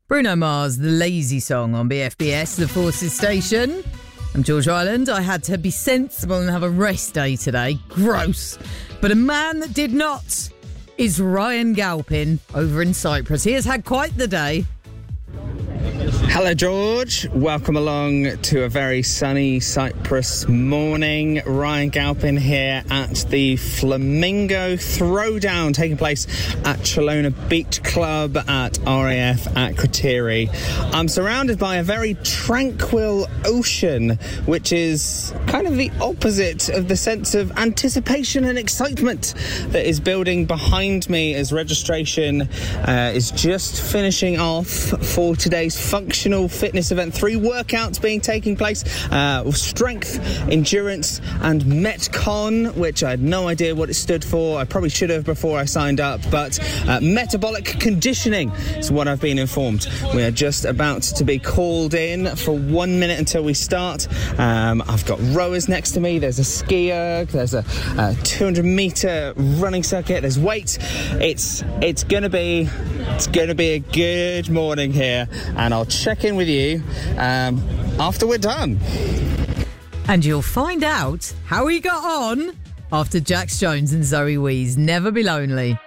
Bruno Mars, The Lazy Song on BFBS, the Forces Station. I'm George Ireland. I had to be sensible and have a rest day today. Gross. But a man that did not is Ryan Galpin over in Cyprus. He has had quite the day. Hello, George. Welcome along to a very sunny Cyprus morning. Ryan Galpin here at the Flamingo Throwdown taking place at Chelona Beach Club at RAF at Kriteri. I'm surrounded by a very tranquil ocean, which is kind of the opposite of the sense of anticipation and excitement that is building behind me as registration is just finishing off for today's functional fitness event. 3 workouts being taking place, strength, endurance and Metcon, which I had no idea what it stood for. I probably should have before I signed up, but metabolic conditioning is what I've been informed. We are just about to be called in for 1 minute until we start. I've got rowers next to me, there's a ski erg, there's a 200 metre running circuit, there's weights. It's gonna be a good morning here, and I'll check in with you after we're done. And you'll find out how he got on after Jax Jones and Zoe Wees. Never Be Lonely.